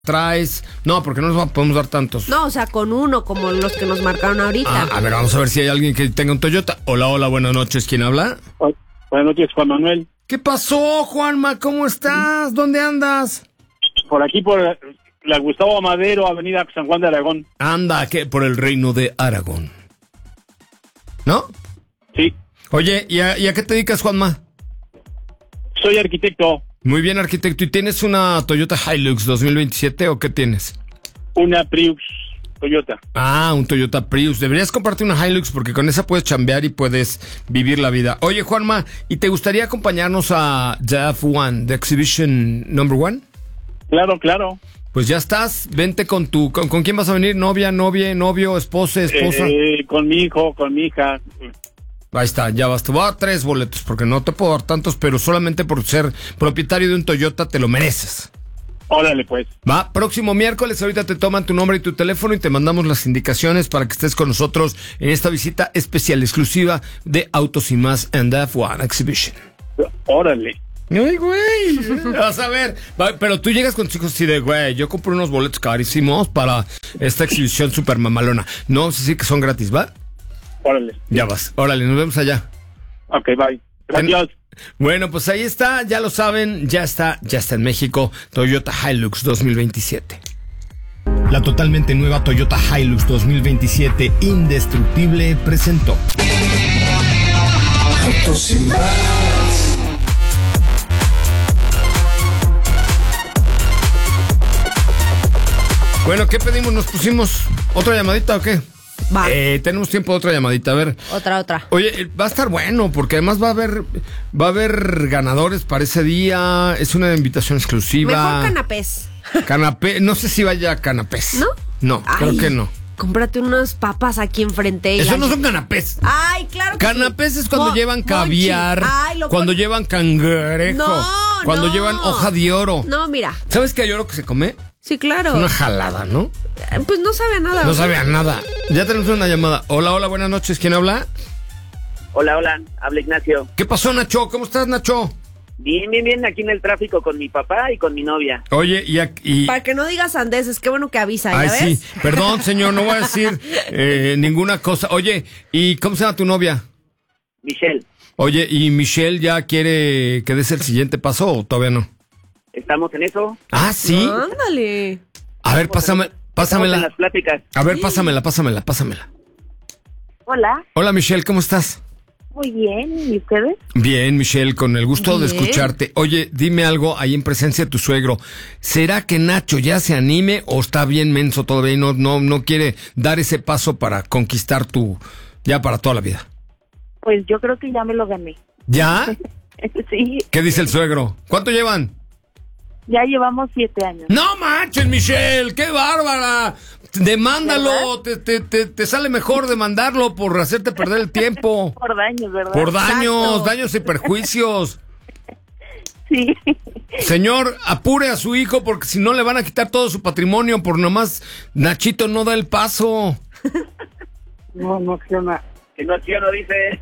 traes. No, porque no nos podemos dar tantos. No, o sea, con uno, como los que nos marcaron ahorita. A ver, vamos a ver si hay alguien que tenga un Toyota. Hola, buenas noches. ¿Quién habla? Buenas noches, Juan Manuel. ¿Qué pasó, Juanma? ¿Cómo estás? ¿Dónde andas? Por aquí, por la Gustavo Amadero, Avenida San Juan de Aragón. Anda, ¿qué? Por el reino de Aragón. ¿No? Sí. Oye, ¿y a qué te dedicas, Juanma? Soy arquitecto. Muy bien, arquitecto. ¿Y tienes una Toyota Hilux 2027 o qué tienes? Una Prius Toyota. Ah, un Toyota Prius. Deberías comprarte una Hilux porque con esa puedes chambear y puedes vivir la vida. Oye, Juanma, ¿y te gustaría acompañarnos a The F1, The Exhibition No. 1? Claro. Pues ya estás. Vente con ¿Con quién vas a venir? ¿Novia, novio, esposa? Con mi hijo, con mi hija. Ahí está, ya vas. Te voy a dar 3 boletos porque no te puedo dar tantos, pero solamente por ser propietario de un Toyota te lo mereces. Órale, pues. Va, próximo miércoles, ahorita te toman tu nombre y tu teléfono y te mandamos las indicaciones para que estés con nosotros en esta visita especial, exclusiva de Autos y Más and F1 Exhibition. Órale. Ay, güey, vas a ver. Pero tú llegas con tus hijos así de, güey, yo compré unos boletos carísimos para esta exhibición super mamalona. No vamos a decir que son gratis, ¿va? Órale. Ya vas, órale, nos vemos allá. Ok, bye. Gracias. Bueno, pues ahí está, ya lo saben, ya está en México, Toyota Hilux 2027. La totalmente nueva Toyota Hilux 2027 indestructible presentó Autos y Más. Bueno, ¿qué pedimos? ¿Nos pusimos otra llamadita o qué? Va. Tenemos tiempo de otra llamadita, a ver. Otra. Oye, va a estar bueno, porque además va a haber ganadores para ese día. Es una invitación exclusiva. Mejor canapés. Canapé, no sé si vaya a canapés. ¿No? No, creo que no. Cómprate unas papas aquí enfrente. Eso no son canapés. Ay, claro que canapés es cuando llevan caviar, cuando llevan cangrejo, cuando llevan hoja de oro. No, mira. ¿Sabes qué hay oro que se come? Sí, claro. Una jalada, ¿no? Pues no sabe a nada. No sabe a nada. Ya tenemos una llamada. Hola, buenas noches. ¿Quién habla? Hola, habla Ignacio. ¿Qué pasó, Nacho? ¿Cómo estás, Nacho? Bien, aquí en el tráfico con mi papá y con mi novia. Oye, y... Para que no digas sandeces, qué bueno que avisa, ¿ya ves? Sí, perdón, señor, no voy a decir ninguna cosa. Oye, ¿y cómo se llama tu novia? Michelle. Oye, ¿y Michelle ya quiere que des el siguiente paso o todavía no? ¿Estamos en eso? Ah, ¿sí? Ándale. A ver, pásamela. En las pláticas. A ver, pásamela. Hola. Hola, Michelle, ¿cómo estás? Muy bien, ¿y ustedes? Bien, Michelle, con el gusto de escucharte. Oye, dime algo ahí en presencia de tu suegro. ¿Será que Nacho ya se anime o está bien menso todavía y no quiere dar ese paso para conquistar ya para toda la vida? Pues yo creo que ya me lo gané. ¿Ya? Sí. ¿Qué dice el suegro? ¿Cuánto llevan? Ya llevamos 7 años. ¡No manches, Michelle! ¡Qué bárbara! Demándalo, te sale mejor demandarlo por hacerte perder el tiempo. Por daños, ¿verdad? Por daños, Exacto. daños y perjuicios. Sí. Señor, apure a su hijo porque si no le van a quitar todo su patrimonio por nomás Nachito no da el paso. No acciona. Que no acciono, dice.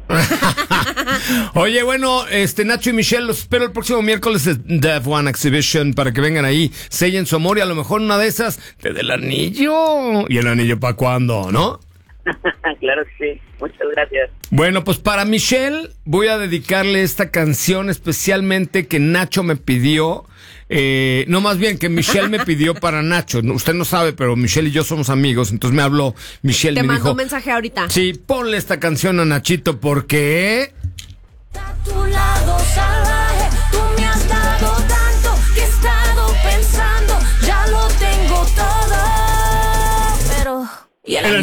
Oye, bueno, Nacho y Michelle, los espero el próximo miércoles en The F1 Exhibition para que vengan ahí, sellen su amor y a lo mejor una de esas te dé el anillo. ¿Y el anillo para cuándo, no? Claro que sí, muchas gracias. Bueno, pues para Michelle voy a dedicarle esta canción especialmente que Nacho me pidió. No, más bien que Michelle me pidió para Nacho. Usted no sabe, pero Michelle y yo somos amigos. Entonces me habló Michelle y me dijo... Te mandó un mensaje ahorita. Sí, ponle esta canción a Nachito porque... A tu lado salvaje, tú me has dado tanto que he estado pensando, ya lo tengo todo, pero...